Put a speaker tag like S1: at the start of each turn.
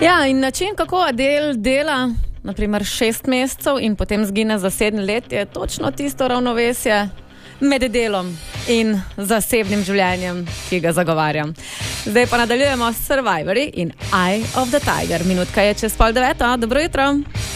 S1: Ja, in način, kako Adele dela, naprimer 6 mesecev in potem zgine za 7 let, je točno tisto ravnovesje med delom in zasebnim življenjem, ki ga zagovarjam. Zdaj pa nadaljujemo s Survivori in Eye of the Tiger. Minutka je čez 8:30. Dobro jutro.